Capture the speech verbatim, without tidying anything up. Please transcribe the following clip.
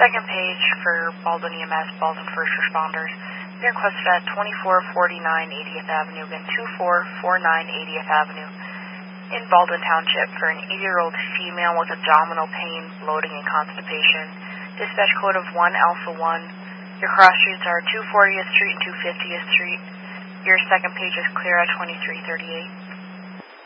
Second page for Baldwin E M S, Baldwin First Responders. You're requested at twenty-four forty-nine eightieth Avenue, again twenty-four forty-nine eightieth Avenue in Baldwin Township for an eighty-year-old female with abdominal pain, bloating, and constipation. Dispatch code of one Alpha one. Your cross streets are two fortieth Street and two fiftieth Street. Your second page is clear at twenty-three thirty-eight.